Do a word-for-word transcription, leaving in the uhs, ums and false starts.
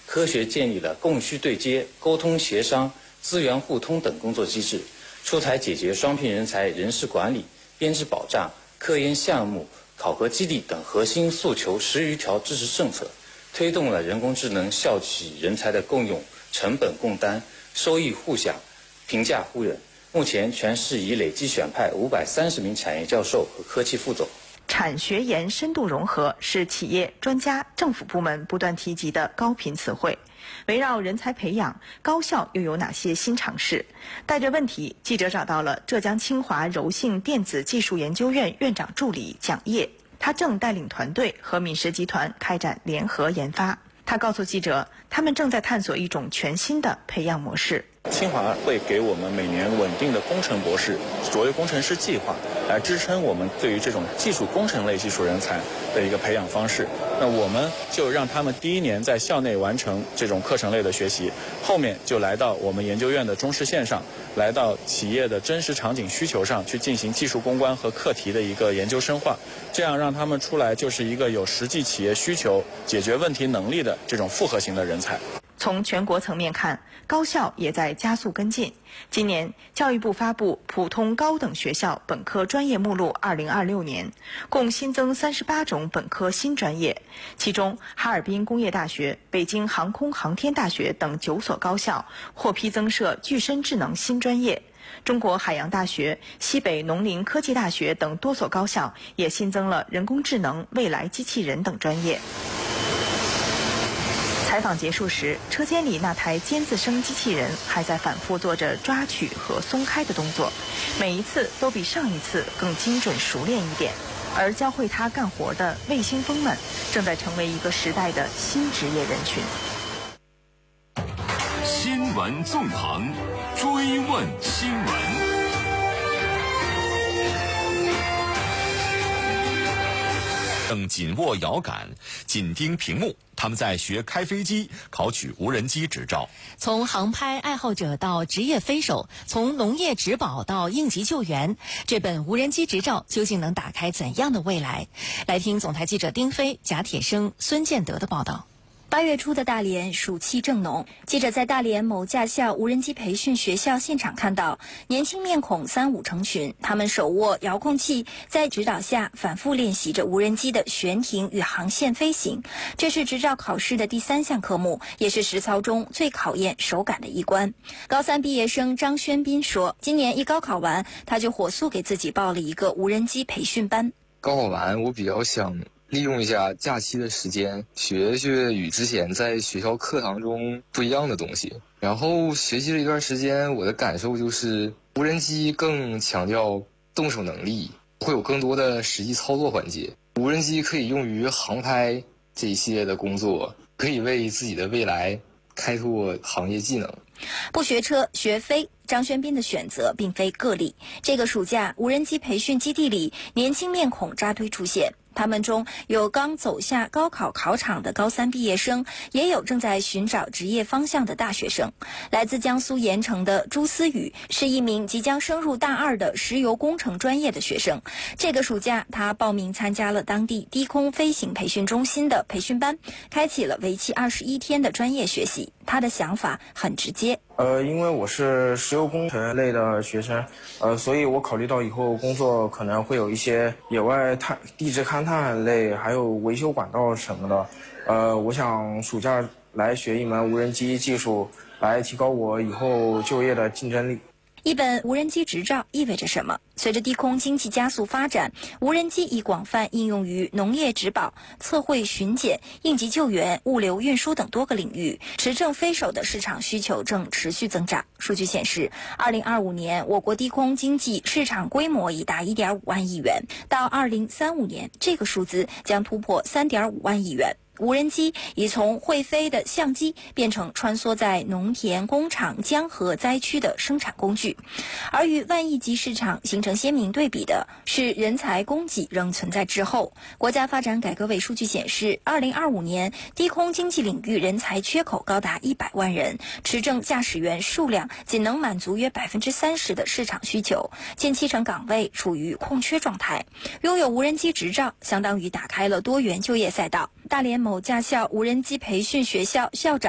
科学建立了供需对接、沟通协商、资源互通等工作机制，出台解决双聘人才人事管理、编制保障、科研项目、考核激励等核心诉求十余条支持政策，推动了人工智能校企人才的共用、成本共担、收益互享、评价互认。目前，全市已累计选派五百三十名产业教授和科技副总。 产学研深度融合是企业、专家、政府部门不断提及的高频词汇。围绕人才培养，高校又有哪些新尝试？带着问题，记者找到了浙江清华柔性电子技术研究院院长助理蒋烨，他正带领团队和敏实集团开展联合研发。他告诉记者，他们正在探索一种全新的培养模式。 清华会给我们每年稳定的工程博士、卓越工程师计划，来支撑我们对于这种技术工程类技术人才的一个培养方式。那我们就让他们第一年在校内完成这种课程类的学习，后面就来到我们研究院的中试线上，来到企业的真实场景需求上去进行技术攻关和课题的一个研究深化，这样让他们出来就是一个有实际企业需求、解决问题能力的这种复合型的人才。 从全国层面看，高校也在加速跟进。今年，教育部发布《普通高等学校本科专业目录二零二六年》，共新增三十八种本科新专业，其中哈尔滨工业大学、北京航空航天大学等九所高校获批增设具身智能新专业。中国海洋大学、西北农林科技大学等多所高校也新增了人工智能、未来机器人等专业。采访结束时，车间里那台尖字声机器人还在反复做着抓取和松开的动作，每一次都比上一次更精准熟练一点。而教会它干活的卫星蜂们，正在成为一个时代的新职业人群。 新闻纵横，追问新闻。正紧握摇杆，紧盯屏幕，他们在学开飞机，考取无人机执照。 从航拍爱好者到职业飞手，从农业植保到应急救援，这本无人机执照究竟能打开怎样的未来？来听总台记者丁飞、贾铁生、孙建德的报道。 八月初的大连暑气正浓，记者在大连某驾校无人机培训学校现场看到，年轻面孔三五成群，他们手握遥控器，在指导下反复练习着无人机的悬停与航线飞行。这是执照考试的第三项科目，也是实操中最考验手感的一关。高三毕业生张轩斌说，今年一高考完，他就火速给自己报了一个无人机培训班。 高考完，我比较想利用一下假期的时间，学学与之前在学校课堂中不一样的东西。然后学习了一段时间，我的感受就是无人机更强调动手能力，会有更多的实际操作环节。无人机可以用于航拍这一系列的工作，可以为自己的未来开拓行业技能。 不学车学飞，张轩斌的选择并非个例。这个暑假，无人机培训基地里，年轻面孔扎堆出现。他们中有刚走下高考考场的高三毕业生，也有正在寻找职业方向的大学生。来自江苏盐城的朱思雨是一名即将升入大二的石油工程专业的学生。这个暑假，他报名参加了当地低空飞行培训中心的培训班，开启了为期二十一天的专业学习。他的想法很直接。 呃，因为我是石油工程类的学生，呃，所以我考虑到以后工作可能会有一些野外探、地质勘探类，还有维修管道什么的。呃，我想暑假来学一门无人机技术，来提高我以后就业的竞争力。 一本无人机执照意味着什么？随着低空经济加速发展，无人机已广泛应用于农业植保、测绘巡检、应急救援、物流运输等多个领域。持证飞手的市场需求正持续增长。数据显示，二零二五年我国低空经济市场规模已达一点五万亿元，到二零三五年，这个数字将突破三点五万亿元。无人机已从会飞的相机变成穿梭在农田、工厂、江河灾区的生产工具，而与万亿级市场形成鲜明对比的是，人才供给仍存在滞后。国家发展改革委数据显示，二零二五年低空经济领域人才缺口高达一百万人，持证驾驶员数量仅能满足约百分之三十的市场需求，近七成岗位处于空缺状态。拥有无人机执照，相当于打开了多元就业赛道。大连某驾校无人机培训学校校长